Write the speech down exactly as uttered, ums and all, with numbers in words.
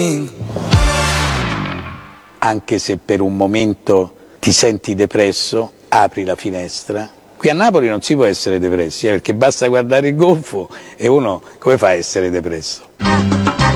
Anche se per un momento ti senti depresso, apri la finestra. Qui a Napoli non si può essere depressi, eh, perché basta guardare il golfo e uno come fa a essere depresso?